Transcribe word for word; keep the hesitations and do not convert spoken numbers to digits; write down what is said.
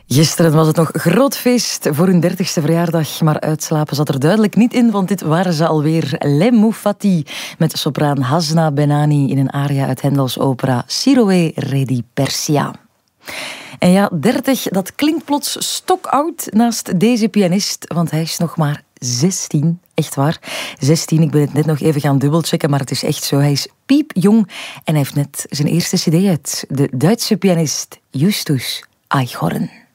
Gisteren was het nog groot feest voor hun dertigste verjaardag, maar uitslapen zat er duidelijk niet in, want dit waren ze alweer. Les Moufati met sopraan Hasna Benani in een aria uit Hendels opera Siroe Re di Persia. En ja, dertig, dat klinkt plots stokoud naast deze pianist, want hij is nog maar zestien. Echt waar. zestien, ik ben het net nog even gaan dubbelchecken, maar het is echt zo. Hij is piepjong en hij heeft net zijn eerste cd uit. De Duitse pianist Justus Eichhorn.